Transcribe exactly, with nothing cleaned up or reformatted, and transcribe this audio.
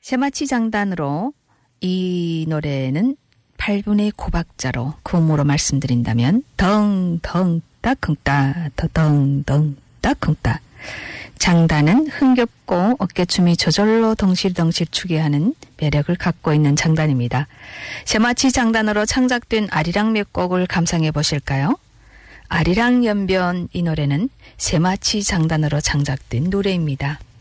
쇠마치 장단으로 이 노래는 팔 분의 고박자로 구음으로 말씀드린다면 덩덩 따쿵따 더덩덩 따쿵따. 장단은 흥겹고 어깨춤이 저절로 덩실덩실 추게 하는 매력을 갖고 있는 장단입니다. 쇠마치 장단으로 창작된 아리랑 몇 곡을 감상해 보실까요? 아리랑 연변 이 노래는 쇠마치 장단으로 창작된 노래입니다.